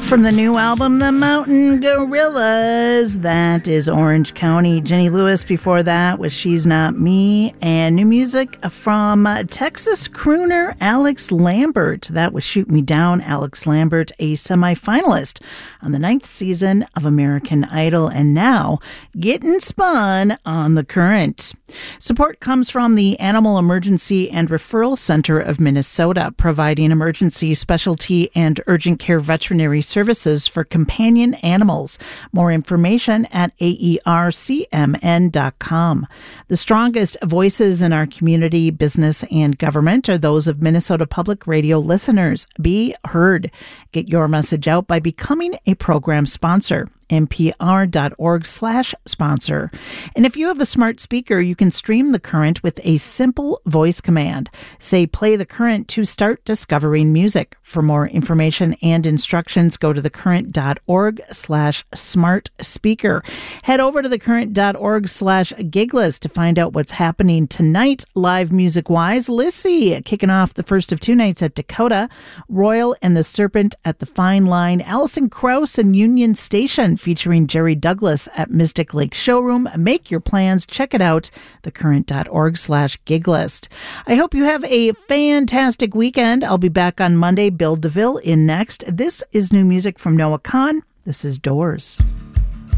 From the new album, The Mountain Gorillas, that is Orange County. Jenny Lewis before that was She's Not Me. And new music from Texas crooner Alex Lambert. That was Shoot Me Down. Alex Lambert, a semifinalist on the 9th season of American Idol, and now getting spun on The Current. Support comes from the Animal Emergency and Referral Center of Minnesota, providing emergency, specialty, and urgent care veterinary services for companion animals. More information at aercmn.com. The strongest voices in our community, business, and government are those of Minnesota Public Radio listeners. Be heard. Get your message out by becoming a program sponsor. npr.org/sponsor. And if you have a smart speaker, you can stream The Current with a simple voice command. Say, play The Current to start discovering music. For more information and instructions, go to thecurrent.org/smart speaker. Head over to thecurrent.org/gigless to find out what's happening tonight, live music-wise. Lissy kicking off the first of two nights at Dakota, Royal and the Serpent at the Fine Line, Alison Krauss and Union Station, featuring Jerry Douglas at Mystic Lake Showroom. Make your plans. Check it out, thecurrent.org/giglist. I hope you have a fantastic weekend. I'll be back on Monday. Bill DeVille in next. This is new music from Noah Kahan. This is Doors.